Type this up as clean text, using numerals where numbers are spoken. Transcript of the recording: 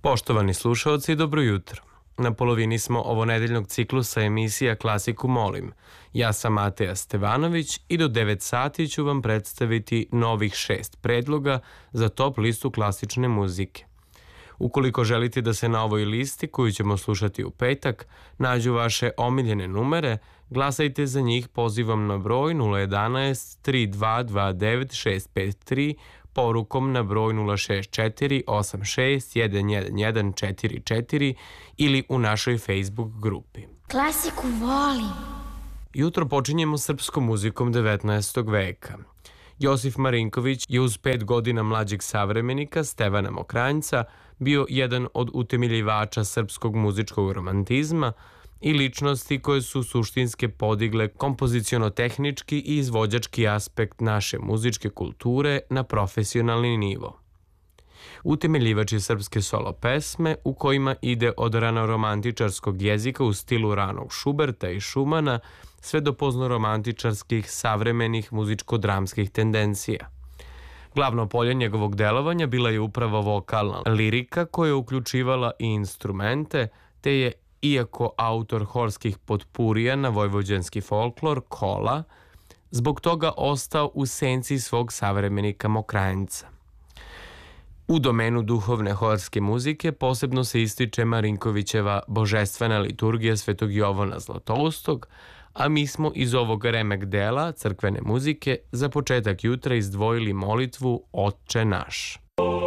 Poštovani slušaoci, dobro jutro. Na polovini smo ovonedeljnog ciklusa emisija Klasiku molim. Ja sam Mateja Stevanović i do 9 sati ću vam predstaviti novih 6 predloga za top listu klasične muzike. Ukoliko želite da se na ovoj listi, koju ćemo slušati u petak, nađu vaše omiljene numere, glasajte za njih pozivom na broj 011 3229 653, porukom na broj 064 86 11144 ili u našoj Facebook grupi. Klasiku volim. Jutro počinjemo srpskom muzikom 19. veka. Josif Marinković je uz 5 godina mlađeg savremenika Stevana Mokranjca bio jedan od utemeljivača srpskog muzičkog romantizma i ličnosti koje su suštinske podigle kompoziciono-tehnički i izvođački aspekt naše muzičke kulture na profesionalni nivo. Utemeljivač je srpske solo pesme u kojima ide od ranoromantičarskog jezika u stilu ranog Šuberta i Šumana sve do poznoromantičarskih savremenih muzičko-dramskih tendencija. Glavno polje njegovog delovanja bila je upravo vokalna lirika koja je uključivala i instrumente, te je, iako autor horskih potpurija na vojvođanski folklor, kola, zbog toga ostao u senci svog savremenika Mokranjca. U domenu duhovne horske muzike posebno se ističe Marinkovićeva božestvena liturgija Svetog Jovana Zlatoustog, a mi smo iz ovog remek dela crkvene muzike za početak jutra izdvojili molitvu Otče naš.